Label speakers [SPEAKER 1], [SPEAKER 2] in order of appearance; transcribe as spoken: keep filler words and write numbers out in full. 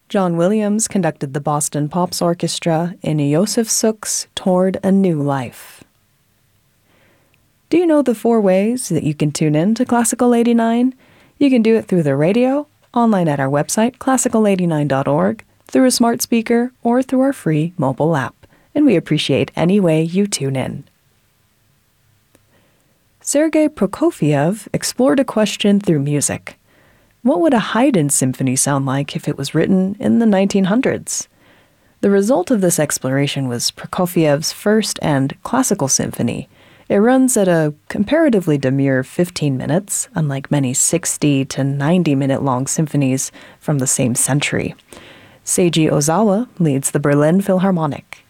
[SPEAKER 1] John Williams conducted the Boston Pops Orchestra in Yosef Suk's Toward a New Life. Do you know the four ways that you can tune in to Classical eighty-nine? You can do it through the radio, online at our website, classical eighty-nine dot org, through a smart speaker, or through our free mobile app. And we appreciate any way you tune in. Sergei Prokofiev explored a question through music. What would a Haydn symphony sound like if it was written in the nineteen hundreds? The result of this exploration was Prokofiev's first and classical symphony. It runs at a comparatively demure fifteen minutes, unlike many sixty to ninety minute long symphonies from the same century. Seiji Ozawa leads the Berlin Philharmonic.